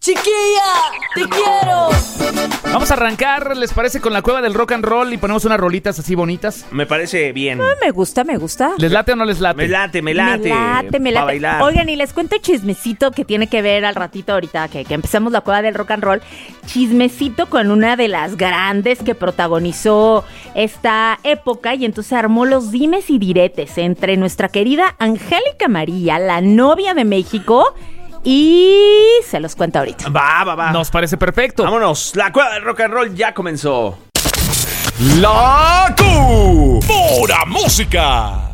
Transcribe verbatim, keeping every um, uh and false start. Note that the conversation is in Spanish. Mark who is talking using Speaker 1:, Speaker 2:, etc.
Speaker 1: ¡Chiquilla! ¡Te quiero!
Speaker 2: Vamos a arrancar, ¿les parece? Con la cueva del rock and roll y ponemos unas rolitas así bonitas.
Speaker 3: Me parece bien.
Speaker 4: Ah, me gusta, me gusta.
Speaker 2: ¿Les late o no les late?
Speaker 3: Me late, me late.
Speaker 4: Me late, me
Speaker 3: Pa'
Speaker 4: late.
Speaker 3: bailar.
Speaker 4: Oigan, y les cuento chismecito que tiene que ver al ratito ahorita que, que empezamos la cueva del rock and roll. Chismecito con una de las grandes que protagonizó esta época y entonces armó los dimes y diretes entre nuestra querida Angélica María, la novia de México, y se los cuento ahorita.
Speaker 3: Va, va, va.
Speaker 2: Nos parece perfecto.
Speaker 3: Vámonos. La cueva del rock and roll ya comenzó.
Speaker 5: La Cu. Pura música.